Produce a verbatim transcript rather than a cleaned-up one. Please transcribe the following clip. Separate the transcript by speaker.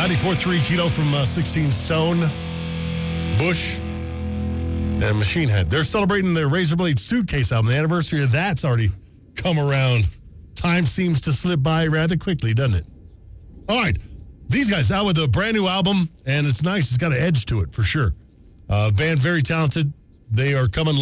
Speaker 1: ninety-four point three Kilo from uh, sixteen Stone, Bush, and Machine Head. They're celebrating their Razor Blade Suitcase album. The anniversary of that's already come around. Time seems to slip by rather quickly, doesn't it? All right. These guys out with a brand new album, and it's nice. It's got an edge to it for sure. Uh, band very talented. They are coming